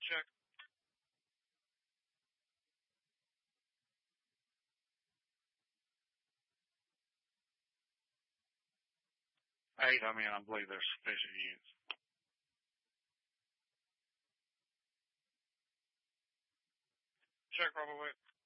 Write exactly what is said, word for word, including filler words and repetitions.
Check. Eight, I mean, I believe there's sufficient units. Check, Robert Wick.